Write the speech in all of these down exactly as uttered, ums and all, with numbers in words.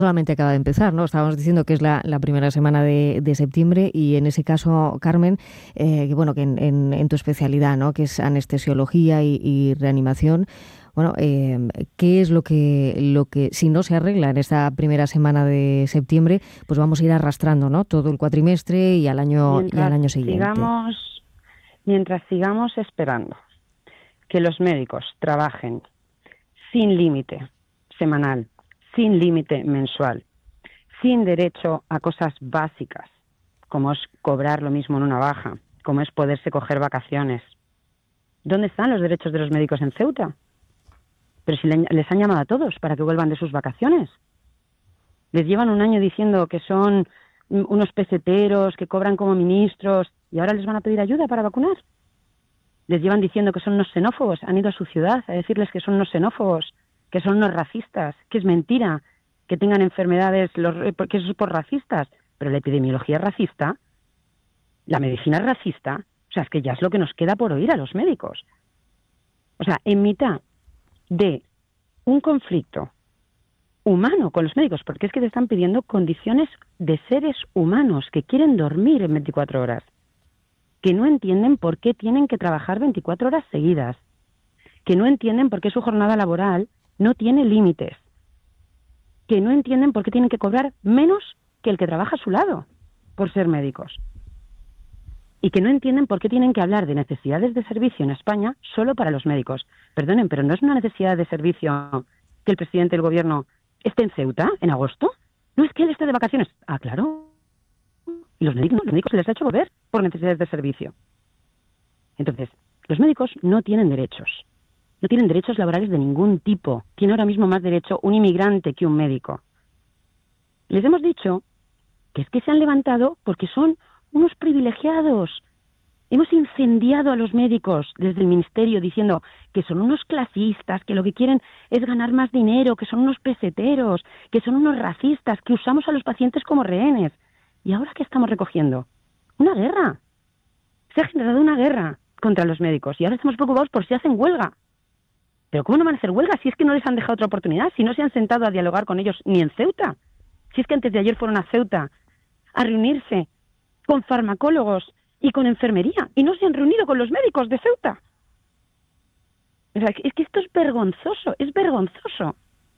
solamente acaba de empezar, ¿no? Estábamos diciendo que es la, la primera semana de, de septiembre y en ese caso, Carmen, eh, que bueno, que en, en, en tu especialidad, ¿no? Que es anestesiología y, y reanimación, bueno, eh, ¿qué es lo que, lo que, si no se arregla en esta primera semana de septiembre, pues vamos a ir arrastrando, ¿no? Todo el cuatrimestre y al año, y al Mientras año siguiente? sigamos, mientras sigamos esperando que los médicos trabajen sin límite semanal, sin límite mensual, sin derecho a cosas básicas, como es cobrar lo mismo en una baja, como es poderse coger vacaciones. ¿Dónde están los derechos de los médicos en Ceuta? Pero si les han llamado a todos para que vuelvan de sus vacaciones. Les llevan un año diciendo que son unos peseteros, que cobran como ministros, y ahora les van a pedir ayuda para vacunar. Les llevan diciendo que son unos xenófobos, han ido a su ciudad a decirles que son unos xenófobos, que son unos racistas, que es mentira, que tengan enfermedades, los, que eso es por racistas. Pero la epidemiología es racista, la medicina es racista, o sea, es que ya es lo que nos queda por oír a los médicos. O sea, en mitad de un conflicto humano con los médicos, porque es que te están pidiendo condiciones de seres humanos que quieren dormir en veinticuatro horas, que no entienden por qué tienen que trabajar veinticuatro horas seguidas, que no entienden por qué su jornada laboral no tiene límites, que no entienden por qué tienen que cobrar menos que el que trabaja a su lado por ser médicos, y que no entienden por qué tienen que hablar de necesidades de servicio en España solo para los médicos. Perdonen, pero ¿no es una necesidad de servicio que el presidente del gobierno esté en Ceuta en agosto? No es que él esté de vacaciones. Ah, claro. Y los médicos, los médicos se les ha hecho volver por necesidades de servicio. Entonces, los médicos no tienen derechos. No tienen derechos laborales de ningún tipo. Tiene ahora mismo más derecho un inmigrante que un médico. Les hemos dicho que es que se han levantado porque son unos privilegiados. Hemos incendiado a los médicos desde el ministerio diciendo que son unos clasistas, que lo que quieren es ganar más dinero, que son unos peseteros, que son unos racistas, que usamos a los pacientes como rehenes. ¿Y ahora qué estamos recogiendo? Una guerra. Se ha generado una guerra contra los médicos y ahora estamos preocupados por si hacen huelga. ¿Pero cómo no van a hacer huelga si es que no les han dejado otra oportunidad, si no se han sentado a dialogar con ellos ni en Ceuta? Si es que antes de ayer fueron a Ceuta a reunirse con farmacólogos y con enfermería, y no se han reunido con los médicos de Ceuta. O sea, es que esto es vergonzoso, es vergonzoso.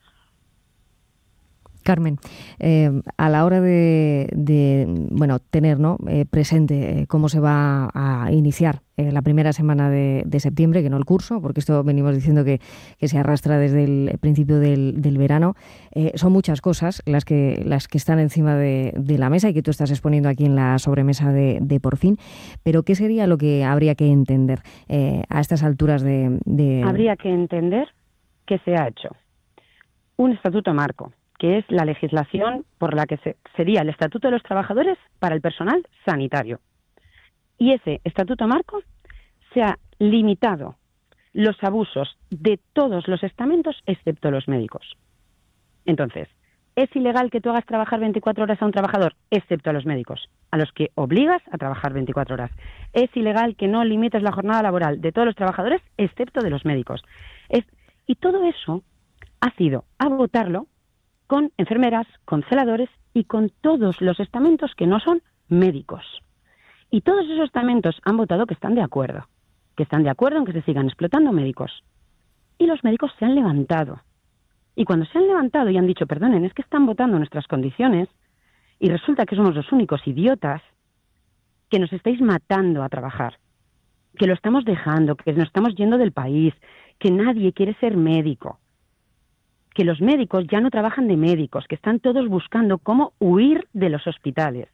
Carmen, eh, a la hora de, de bueno, tener, ¿no? eh, presente eh, cómo se va a iniciar eh, la primera semana de, de septiembre, que no el curso, porque esto venimos diciendo que, que se arrastra desde el principio del, del verano, eh, son muchas cosas las que, las que están encima de, de la mesa y que tú estás exponiendo aquí en la sobremesa de, de Por Fin, pero ¿qué sería lo que habría que entender eh, a estas alturas de, de...? Habría que entender que se ha hecho un estatuto marco, que es la legislación por la que se, sería el Estatuto de los Trabajadores para el personal sanitario. Y ese Estatuto marco se ha limitado los abusos de todos los estamentos excepto los médicos. Entonces, ¿es ilegal que tú hagas trabajar veinticuatro horas a un trabajador? Excepto a los médicos, a los que obligas a trabajar veinticuatro horas. ¿Es ilegal que no limites la jornada laboral de todos los trabajadores? Excepto de los médicos. Es, y todo eso ha sido a votarlo con enfermeras, con celadores y con todos los estamentos que no son médicos. Y todos esos estamentos han votado que están de acuerdo, que están de acuerdo en que se sigan explotando médicos. Y los médicos se han levantado. Y cuando se han levantado y han dicho, perdonen, es que están votando nuestras condiciones y resulta que somos los únicos idiotas que nos estáis matando a trabajar, que lo estamos dejando, que nos estamos yendo del país, que nadie quiere ser médico, que los médicos ya no trabajan de médicos, que están todos buscando cómo huir de los hospitales.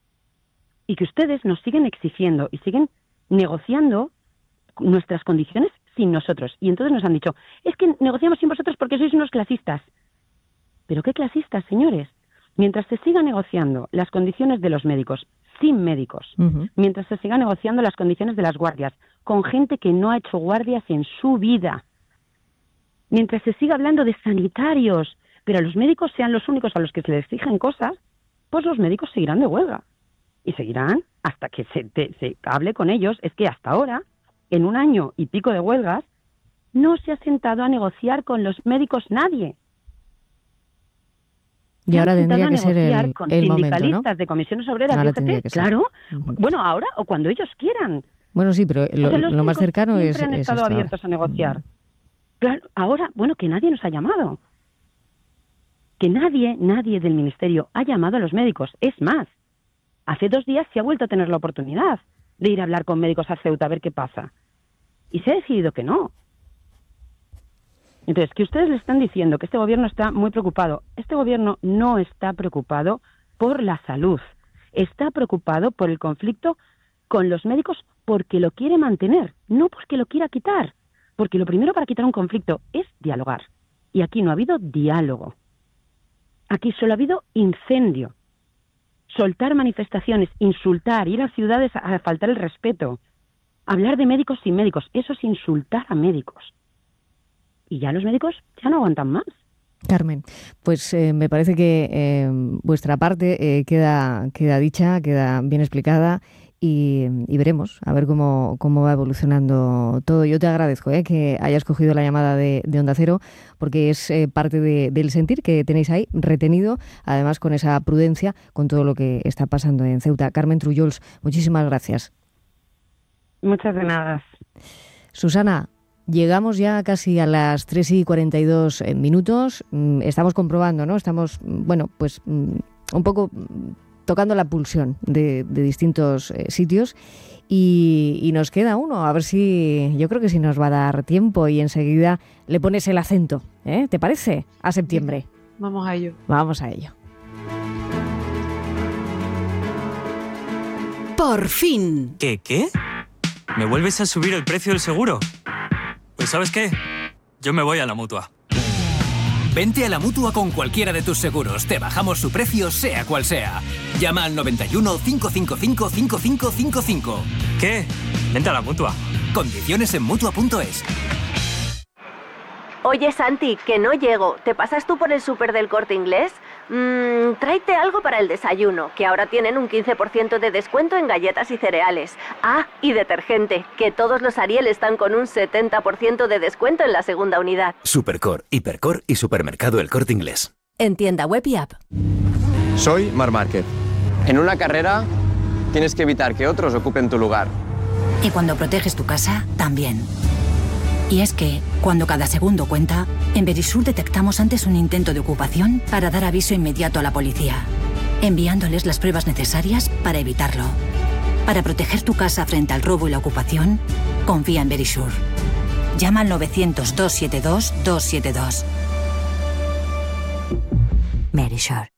Y que ustedes nos siguen exigiendo y siguen negociando nuestras condiciones sin nosotros. Y entonces nos han dicho, es que negociamos sin vosotros porque sois unos clasistas. ¿Pero qué clasistas, señores? Mientras se siga negociando las condiciones de los médicos sin médicos, uh-huh. mientras se siga negociando las condiciones de las guardias con gente que no ha hecho guardias en su vida, mientras se siga hablando de sanitarios, pero los médicos sean los únicos a los que se les exigen cosas, pues los médicos seguirán de huelga. Y seguirán hasta que se, te, se hable con ellos. Es que hasta ahora, en un año y pico de huelgas, no se ha sentado a negociar con los médicos nadie. Y ahora tendría que ser el, con el momento, ¿no? sindicalistas de comisiones obreras, Ahora fíjate, tendría que ser. claro. Uh-huh. Bueno, ahora o cuando ellos quieran. Bueno, sí, pero lo, O sea, los lo más médicos cercano es, siempre han es estado esto abiertos ahora. a negociar. Claro, ahora, bueno, que nadie nos ha llamado. Que nadie, nadie del Ministerio ha llamado a los médicos. Es más, hace dos días se ha vuelto a tener la oportunidad de ir a hablar con médicos a Ceuta a ver qué pasa. Y se ha decidido que no. Entonces, que ustedes le están diciendo que este gobierno está muy preocupado. Este gobierno no está preocupado por la salud. Está preocupado por el conflicto con los médicos porque lo quiere mantener, no porque lo quiera quitar. Porque lo primero para quitar un conflicto es dialogar. Y aquí no ha habido diálogo. Aquí solo ha habido incendio. Soltar manifestaciones, insultar, ir a ciudades a faltar el respeto. Hablar de médicos sin médicos, eso es insultar a médicos. Y ya los médicos ya no aguantan más. Carmen, pues eh, me parece que eh, vuestra parte eh, queda, queda dicha, queda bien explicada y, y veremos a ver cómo, cómo va evolucionando todo. Yo te agradezco eh, que hayas cogido la llamada de, de Onda Cero, porque es eh, parte de, del sentir que tenéis ahí retenido, además con esa prudencia, con todo lo que está pasando en Ceuta. Carmen Trullols, muchísimas gracias. Muchas de nada. Susana, llegamos ya casi a las tres y cuarenta y dos minutos. Estamos comprobando, ¿no? Estamos, bueno, pues un poco tocando la pulsión de, de distintos eh, sitios y, y nos queda uno. A ver si, yo creo que sí nos va a dar tiempo y enseguida le pones el acento, ¿eh? ¿Te parece? A septiembre. Vamos a ello. Vamos a ello. Por fin. ¿Qué, qué? ¿Me vuelves a subir el precio del seguro? Pues ¿sabes qué? Yo me voy a la Mutua. Vente a la Mutua con cualquiera de tus seguros. Te bajamos su precio, sea cual sea. Llama al noventa y uno, cinco cinco cinco, cinco cinco cinco cinco. ¿Qué? Vente a la Mutua. Condiciones en Mutua punto es. Oye, Santi, que no llego. ¿Te pasas tú por el súper del Corte Inglés? Mmm, tráete algo para el desayuno, que ahora tienen un quince por ciento de descuento en galletas y cereales. Ah, y detergente, que todos los Ariel están con un setenta por ciento de descuento en la segunda unidad. Supercor, Hipercor y Supermercado El Corte Inglés. En tienda web y app. Soy Marc Márquez. En una carrera tienes que evitar que otros ocupen tu lugar. Y cuando proteges tu casa, también. Y es que, cuando cada segundo cuenta, en Verisur detectamos antes un intento de ocupación para dar aviso inmediato a la policía, enviándoles las pruebas necesarias para evitarlo. Para proteger tu casa frente al robo y la ocupación, confía en Verisur. Llama al novecientos, doscientos setenta y dos, doscientos setenta y dos. Verisur.